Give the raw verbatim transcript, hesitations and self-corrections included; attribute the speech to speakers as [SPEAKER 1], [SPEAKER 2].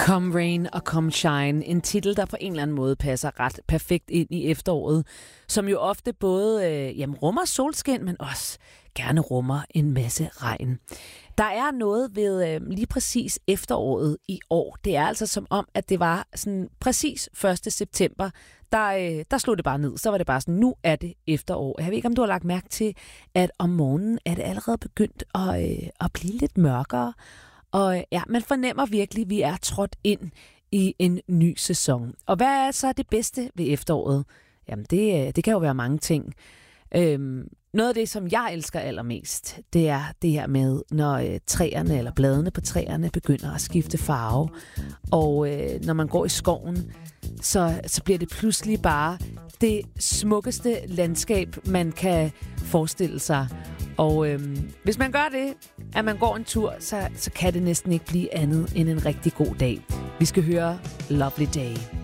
[SPEAKER 1] Come Rain og Come Shine, en titel, der på en eller anden måde passer ret perfekt ind i efteråret, som jo ofte både øh, jamen, rummer solskin, men også gerne rummer en masse regn. Der er noget ved øh, lige præcis efteråret i år. Det er altså som om, at det var sådan præcis første september, der, øh, der slog det bare ned. Så var det bare sådan, nu er det efterår. Jeg ved ikke, om du har lagt mærke til, at om morgenen er det allerede begyndt at, øh, at blive lidt mørkere. Og ja, man fornemmer virkelig, at vi er trådt ind i en ny sæson. Og hvad er så det bedste ved efteråret? Jamen, det, det kan jo være mange ting. Øhm, noget af det, som jeg elsker allermest, det er det her med, når øh, træerne eller bladene på træerne begynder at skifte farve. Og øh, når man går i skoven, så, så bliver det pludselig bare det smukkeste landskab, man kan forestille sig. Og øhm, hvis man gør det, at man går en tur, så, så kan det næsten ikke blive andet end en rigtig god dag. Vi skal høre Lovely Day.